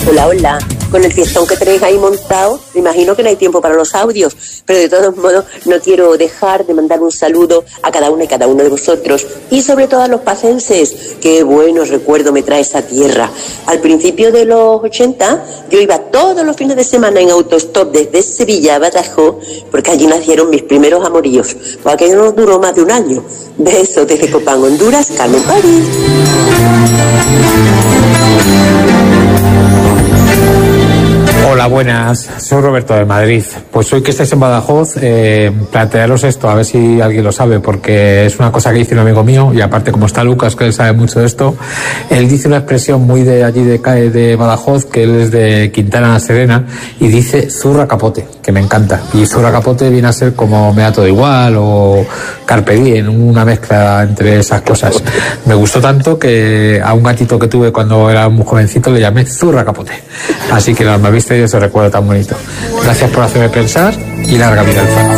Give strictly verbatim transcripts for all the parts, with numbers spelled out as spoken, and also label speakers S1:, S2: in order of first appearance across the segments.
S1: Hola, hola. Con el fiestón que tenéis ahí montado, me imagino que no hay tiempo para los audios, pero de todos modos no quiero dejar de mandar un saludo a cada una y cada uno de vosotros, y sobre todo a los pacenses. Qué buenos recuerdos me trae esa tierra. Al principio de los ochenta, yo iba todos los fines de semana en autostop desde Sevilla a Badajoz, porque allí nacieron mis primeros amoríos. Pues aquello no duró más de un año. Besos desde Copán, Honduras, Carmen París.
S2: Hola, buenas. Soy Roberto de Madrid. Pues hoy que estáis en Badajoz, eh, plantearos esto, a ver si alguien lo sabe, porque es una cosa que dice un amigo mío, y aparte como está Lucas, que él sabe mucho de esto, él dice una expresión muy de allí de, de Badajoz, que él es de Quintana la Serena, y dice zurra capote, que me encanta. Y zurra capote viene a ser como me da todo igual, o carpe diem, una mezcla entre esas cosas. Me gustó tanto que a un gatito que tuve cuando era muy jovencito le llamé zurra capote. Así que no me viste y ese recuerdo tan bonito. Gracias por hacerme pensar y larga vida al faro.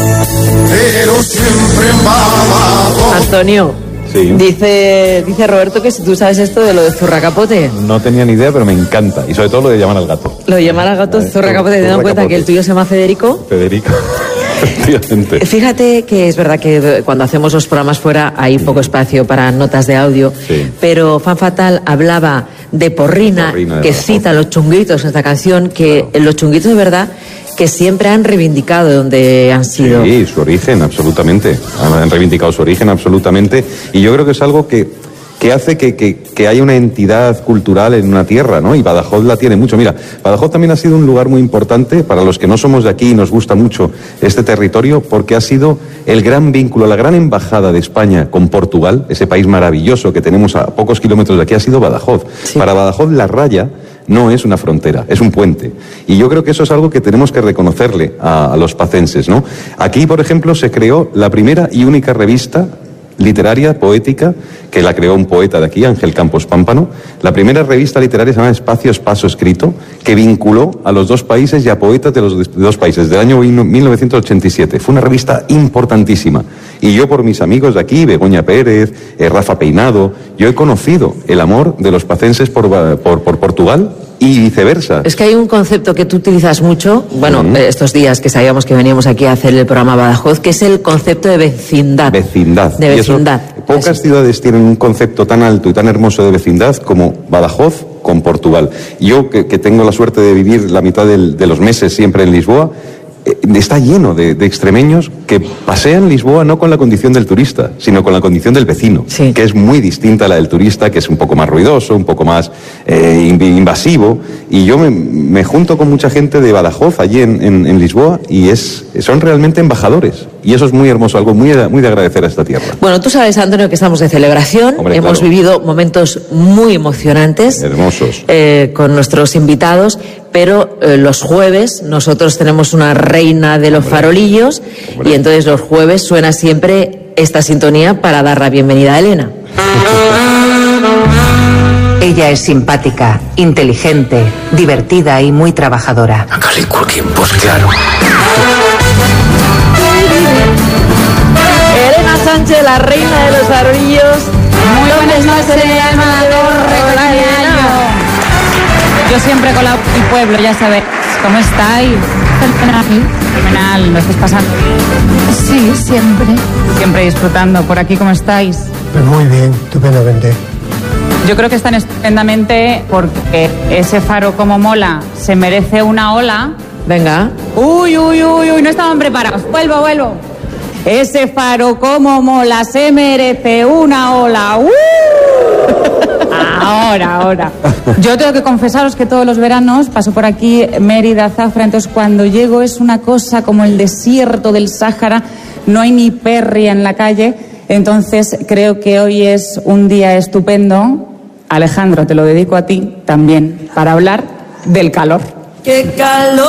S3: Antonio,
S4: sí.
S3: dice, dice Roberto que si tú sabes esto de lo de zurra capote.
S4: No tenía ni idea, pero me encanta. Y sobre todo lo de llamar al gato.
S3: Lo de llamar al gato zurra capote, teniendo en cuenta que el tuyo se llama Federico.
S4: Federico. Efectivamente.
S3: Fíjate que es verdad que cuando hacemos los programas fuera hay poco espacio para notas de audio,
S4: sí.
S3: Pero Fan Fatal hablaba de Porrina, Porrina de que Badajoz. Cita los chunguitos en esta canción, que claro. Los chunguitos de verdad que siempre han reivindicado de donde han sido.
S4: Sí, su origen, absolutamente. Han reivindicado su origen, absolutamente. Y yo creo que es algo que... que hace que, que, que haya una entidad cultural en una tierra, ¿no? Y Badajoz la tiene mucho. Mira, Badajoz también ha sido un lugar muy importante para los que no somos de aquí y nos gusta mucho este territorio, porque ha sido el gran vínculo, la gran embajada de España con Portugal, ese país maravilloso que tenemos a pocos kilómetros de aquí, ha sido Badajoz. Sí. Para Badajoz la raya no es una frontera, es un puente. Y yo creo que eso es algo que tenemos que reconocerle a, a los pacenses, ¿no? Aquí, por ejemplo, se creó la primera y única revista literaria, poética, que la creó un poeta de aquí, Ángel Campos Pámpano. La primera revista literaria se llama Espacio Espacio Escrito, que vinculó a los dos países y a poetas de los dos países, del año mil novecientos ochenta y siete. Fue una revista importantísima. Y yo, por mis amigos de aquí, Begoña Pérez, eh, Rafa Peinado, yo he conocido el amor de los pacenses por, por, por Portugal y viceversa.
S3: Es que hay un concepto que tú utilizas mucho, bueno, uh-huh. estos días que sabíamos que veníamos aquí a hacer el programa Badajoz, que es el concepto de vecindad.
S4: Vecindad.
S3: De vecindad.
S4: Y eso, pocas eso. ciudades tienen un concepto tan alto y tan hermoso de vecindad como Badajoz con Portugal. Yo, que, que tengo la suerte de vivir la mitad del, de los meses siempre en Lisboa, eh, está lleno de, de extremeños que pasean Lisboa no con la condición del turista, sino con la condición del vecino,
S3: sí.
S4: que es muy distinta a la del turista, que es un poco más ruidoso, un poco más eh, invasivo. Y yo me, me junto con mucha gente de Badajoz allí en, en, en Lisboa y es, son realmente embajadores. Y eso es muy hermoso, algo muy, muy de agradecer a esta tierra.
S3: Bueno, tú sabes, Antonio, que estamos de celebración.
S4: Hombre,
S3: hemos
S4: claro.
S3: vivido momentos muy emocionantes.
S4: Hermosos.
S3: Eh, con nuestros invitados, pero eh, los jueves nosotros tenemos una reina de los Hombre. farolillos Hombre. y entonces los jueves suena siempre esta sintonía para dar la bienvenida a Elena.
S5: Ella es simpática, inteligente, divertida y muy trabajadora.
S6: Pues claro.
S3: Elena Sánchez, la reina de los farolillos.
S7: Muy buenas noches, yo siempre con la y pueblo, ya sabéis. ¿Cómo estáis? Fenomenal. Fenomenal, ¿lo estáis pasando bien?
S8: Sí, siempre.
S7: Siempre disfrutando. ¿Por aquí cómo estáis?
S8: Pues muy bien, estupendamente.
S7: Yo creo que están estupendamente porque ese faro como mola se merece una ola.
S3: Venga.
S7: Uy, uy, uy, uy, no estaban preparados. Vuelvo, vuelvo. Ese faro como mola se merece una ola. ¡Uh! Ahora, ahora. Yo tengo que confesaros que todos los veranos paso por aquí Mérida, Zafra, entonces cuando llego es una cosa como el desierto del Sáhara, no hay ni perria en la calle, entonces creo que hoy es un día estupendo. Alejandro, te lo dedico a ti también, para hablar del calor.
S9: ¡Qué calor!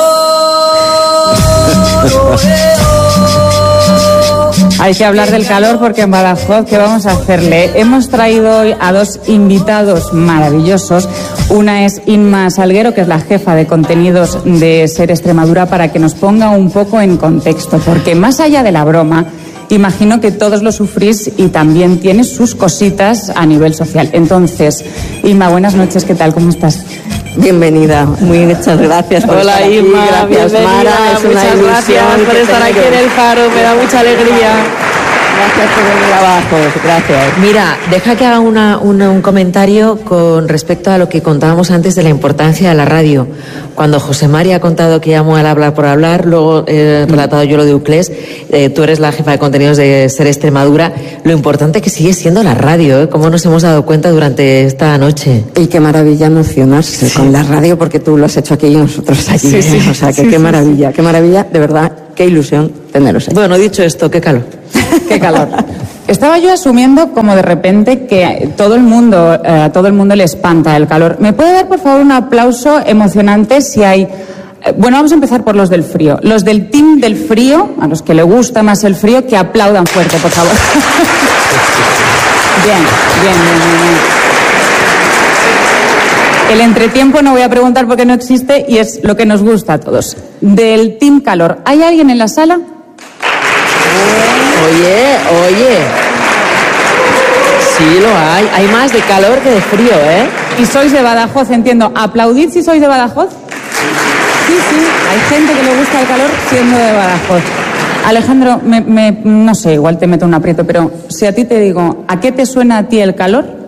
S7: Hay que hablar del calor porque en Badajoz, ¿qué vamos a hacerle? Hemos traído hoy a dos invitados maravillosos. Una es Inma Salguero, que es la jefa de contenidos de Ser Extremadura, para que nos ponga un poco en contexto, porque más allá de la broma, imagino que todos lo sufrís y también tiene sus cositas a nivel social. Entonces, Inma, buenas noches, ¿qué tal? ¿Cómo estás?
S6: Bienvenida, muchas gracias por
S3: Hola,
S6: estar aquí.
S3: Inma,
S6: Gracias,
S3: bienvenida.
S6: Mara, es una
S3: Muchas
S6: ilusión
S3: gracias por
S6: que
S3: estar aquí
S6: tengo.
S3: en el Faro, me da mucha alegría.
S6: Gracias por el trabajo, gracias.
S3: Mira, deja que haga una, una- un comentario con respecto a lo que contábamos antes de la importancia de la radio. Cuando José María ha contado que llamó al Hablar por Hablar, luego he relatado yo lo de Uclés, eh, tú eres la jefa de contenidos de Ser Extremadura, lo importante que sigue siendo la radio, ¿eh? Cómo nos hemos dado cuenta durante esta noche.
S6: Y qué maravilla emocionarse
S3: Sí.
S6: con la radio, porque tú lo has hecho aquí y nosotros allí.
S3: Sí, sí,
S6: ¿eh? O sea, que
S3: sí,
S6: qué
S3: sí,
S6: maravilla, qué maravilla, de verdad, qué ilusión teneros aquí.
S3: Bueno, dicho esto, qué calor.
S7: Qué calor. Estaba yo asumiendo como de repente que todo el mundo, eh, a todo el mundo le espanta el calor. ¿Me puede dar, por favor, un aplauso emocionante si hay... eh, Bueno, vamos a empezar por los del frío. Los del team del frío, a los que le gusta más el frío, que aplaudan fuerte, por favor. Bien, bien, bien, bien, bien. El entretiempo no voy a preguntar porque no existe y es lo que nos gusta a todos. Del team calor, ¿hay alguien en la sala?
S3: Oye, oye. Sí, lo hay. Hay más de calor que de frío, ¿eh?
S7: Y sois de Badajoz, entiendo. ¿Aplaudid si sois de Badajoz? Sí, sí, hay gente que le gusta el calor siendo de Badajoz. Alejandro, me, me- no sé, igual te meto un aprieto, pero si a ti te digo, ¿a qué te suena a ti el calor?